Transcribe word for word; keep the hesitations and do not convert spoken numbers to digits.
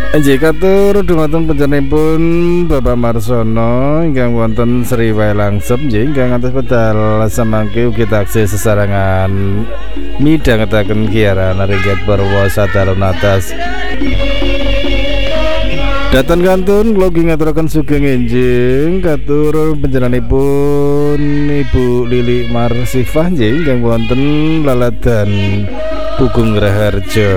Nggih katur dumateng panjenenganipun Bapak Marsono ingkang wonten Sriwae Langsep nggih ingkang ngantos pedal samangke ugi taksih sesarengan midhangetaken giaran ringkih Purwo Sadalun atas Datan kantun kula ugi ngaturaken sugeng enjing katur panjenenganipun Ibu Lili Marsifah nggih ingkang wonten laladan Pugung Raharja.